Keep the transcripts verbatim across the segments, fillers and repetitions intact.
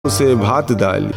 से भात दालि।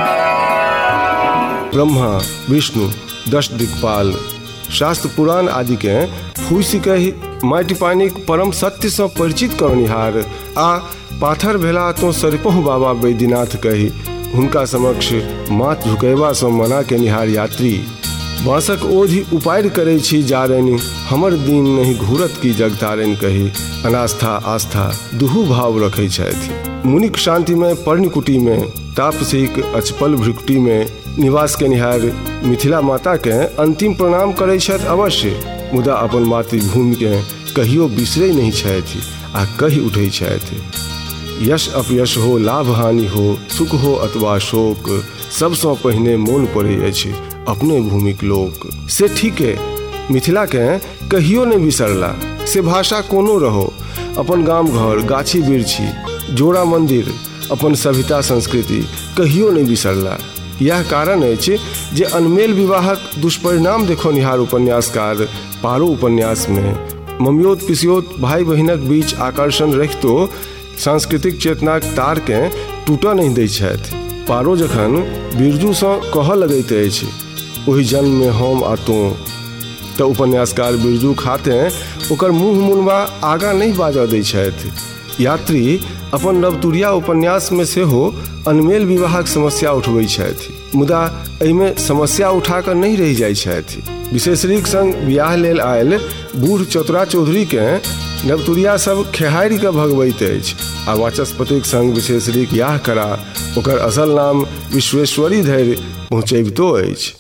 ब्रह्मा विष्णु दश दिक्पाल शास्त्र पुराण आदि के फूसि कहि माटि पानी परम सत्य से परिचित करनिहार आ पाथर भेला तो सरिपहु बाबा बैद्यनाथ कहि हुनका समक्ष माथ झुकैबा से मना के निहार यात्री बाँसक ओधि उपाय करे छी जारनि हमर दिन नहीं घूरत की जगतारनि कही अनास्था आस्था दुहु भाव रखे छथि। मुनिक शांति में पर्णकुटी में तापसिक अचपल भ्रिकुटी में निवास के निहार मिथिला माता के अंतिम प्रणाम करे छथि अवश्य, मुदा अपन मातृभूमि के कहियो बिसरे नहीं छथि आ कहि उठे छथि। यश अपयश हो लाभ हानि हो सुख हो अथवा शोक सबसँ पहिने मोन पड़े अछि अपने भूमिक लोक से ठीक है। मिथिला के कहियो नहीं बिसरला से भाषा कोनो रहो अपन गाम घर गाछी बिरछी जोड़ा मंदिर अपन सभ्यता संस्कृति कहियो नहीं बिसरला। यह कारण अछि जे अनमेल विवाहक दुष्परिणाम देखनिहार उपन्यासकार पारो उपन्यास में ममियोत पिसियोत भाई बहिनक बीच आकर्षण रखितो सांस्कृतिक चेतनाक तार के टूटऽ नहीं दै छथि। पारो जखन बिरजू सँ कहऽ लगैत अछि ओहि जन्म में हम आ तू तऽ उपन्यासकार बिरजू खाते ओकर मुँह मुनवा आगा नहीं बाजऽ दै छथि। यात्री अपन नवतुरिया उपन्यास में सेहो अनमेल विवाहक समस्या उठबै छथि, मुदा एहिमे समस्या उठाकर नहीं रहि जाइ छथि। विशेषरीक संग बियाह लेल आयल बूढ़ चतुरा चौधरी के नवतुरिया सब खेहारि के भगवैत अछि आ वाचस्पतिक संग विशेषरीक बियाह करा ओकर असल नाम विश्वेश्वरी धरि पहुँचैबितो अछि।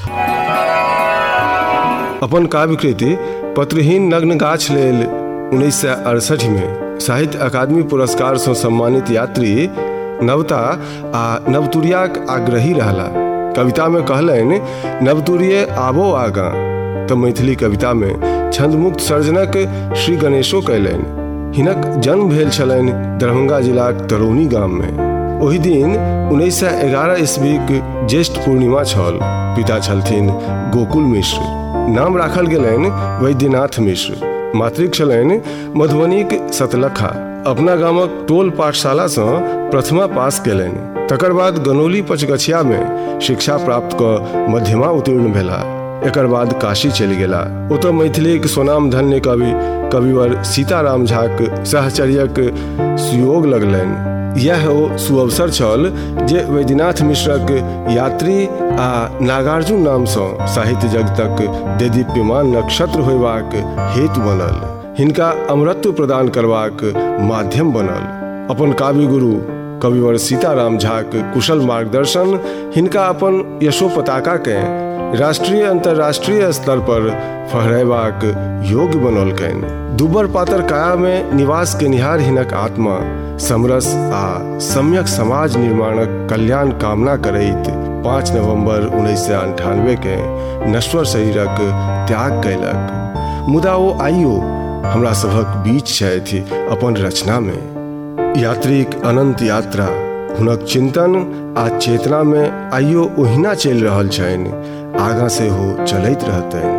अपन काव्यकृति पत्रहीन नग्न गाछ लेल उन्नीस सौ अड़सठ में साहित्य अकादमी पुरस्कार से सम्मानित यात्री नवता आ नवतुरियाक आग्रही रहला। कविता में कहलनि नवतुरिये आबो आगा, तो मैथिली कविता में छंदमुक्त सर्जनक श्री गणेशो कयलनि। हिनक जन्म भेल छलनि दरभंगा जिलाक तरौनी गाम में। ओहि दिन उन्नीस सौ ग्यारह ईस्वीक ज्येष्ठ पूर्णिमा छल। पिता छलथिन गोकुल मिश्र, नाम राखल गेलनि वैद्यनाथ मिश्र। मातृक छलनि मधुबनीक सतलखा। अपना गामक टोल पाठशाला से प्रथमा पास केलनि, तकर बाद गनौली पचगछिया में शिक्षा प्राप्त क मध्यमा उत्तीर्ण भेला। एकर बाद काशी चलि गेला। ओतऽ मैथिलीक स्वनाम धन्य कवि कविवर सीताराम झाक सहचर्यक सुयोग लगलनि। यह ओ सुअवसर छल जे वैद्यनाथ मिश्रक यात्री आ नागार्जुन नाम सँ साहित्य जगतक देदीप्यमान नक्षत्र होयबाक हेतु बनल, हिनका अमरत्व प्रदान करबाक माध्यम बनल। अपन काव्य गुरु कविवर सीताराम झाक कुशल मार्गदर्शन हिनका अपन यशोपताका के राष्ट्रीय अंतर्राष्ट्रीय स्तर पर फहरायबाक योग्य बनौलकनि। दुबर पातर काया में निवास के निहार हिनक आत्मा समरस आ सम्यक समाज निर्माणक कल्याण कामना करैत पाँच नवंबर उन्नीस सौ अंठानवे के नश्वर शरीरक त्याग कयलक। मुदा ओ आइयो हमरा सभक बीच छथि अपन रचना में। यात्रीक अनंत यात्रा हुनक चिंतन आ चेतना में आइयो ओहिना चलि रहल छनि, आगा से हो चलैत रहतनि।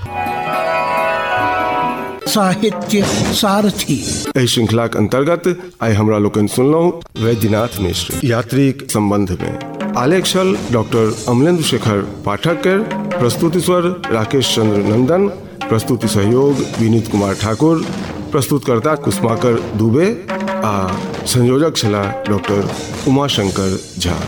साहित्य सारथी एहि श्रृंखलाक अंतर्गत आइ हमरा लोकनि सुनलहुँ वैद्यनाथ मिश्र यात्रीक संबंध में। आलेख छल डॉक्टर अमलेंद्र शेखर पाठक के, प्रस्तुति स्वर राकेश चंद्र नंदन, प्रस्तुति सहयोग विनीत कुमार ठाकुर, प्रस्तुतकर्ता कुसुमाकर दुबे आ संयोजक छला डॉक्टर उमाशंकर झा।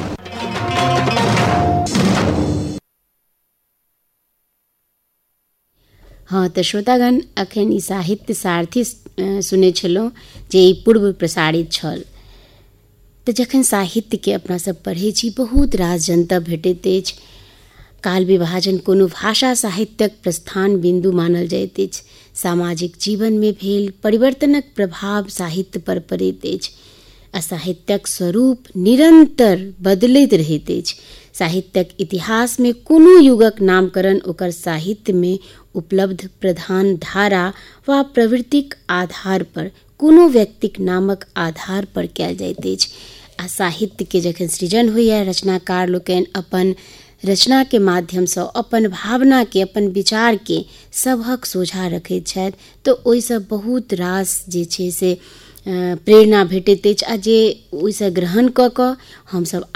हाँ तो श्रोतागण अखन ई साहित्य सारथी सुने छलहुँ जे ई पूर्व प्रसारित छल। तो जखन साहित्य के अपना सब पढ़ै छी बहुत रास जनतब भेटैत अछि। काल विभाजन कोनो भाषा साहित्यक प्रस्थान बिंदु मानल जाइत अछि। सामाजिक जीवन में भेल परिवर्तनक प्रभाव साहित्य पर पड़ैत अछि आ साहित्यक स्वरूप निरंतर बदलैत रहैत अछि। साहित्यक इतिहास में कोनो युगक नामकरण ओकर साहित्य में उपलब्ध प्रधान धारा वा प्रवृत्तिक आधार पर कोनो व्यक्तिक नामक आधार पर कयल जाइत अछि। आ साहित्य के जखन सृजन होइया रचनाकार लोकनि अपन रचना के माध्यम से अपन भावना के अपन विचार के सबहक सोझा रखैत छथि, तो ओहिसँ बहुत रास जे छै से प्रेरणा भेटैत अछि आ जे ओहिसँ ग्रहण कऽ कऽ हमसब